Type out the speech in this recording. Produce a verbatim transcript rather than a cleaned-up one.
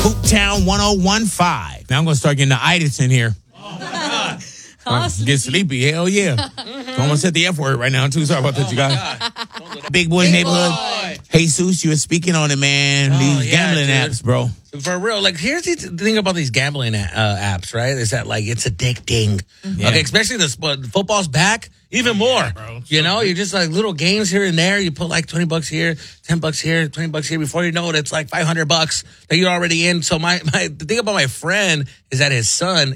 Hoop Town one oh one point five. Now I'm going to start getting the itis in here. Awesome. Get sleepy. Hell yeah. Mm-hmm. I'm going to set the F word right now, too. Sorry about that, you guys. Big Boys Big Neighborhood. boy. Jesus, you were speaking on it, man. Oh, These yeah, gambling dude. apps, bro. For real, like, here's the thing about these gambling uh, apps, right? Is that, like, it's addicting. Yeah. Okay, especially the sp- football's back, even more. Yeah, bro. You know, you're just like little games here and there. You put like twenty bucks here, ten bucks here, twenty bucks here. Before you know it, it's like five hundred bucks that you're already in. So my, my the thing about my friend is that his son